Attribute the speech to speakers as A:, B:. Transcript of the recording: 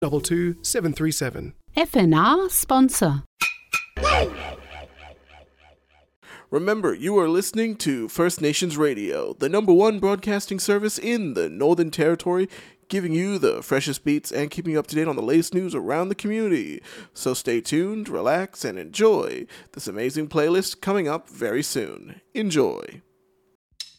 A: 22737.
B: FNR sponsor.
C: Remember, you are listening to First Nations Radio, the #1 broadcasting service in the Northern Territory, giving you the freshest beats and keeping you up to date on the latest news around the community. So stay tuned, relax, and enjoy this amazing playlist coming up very soon. Enjoy.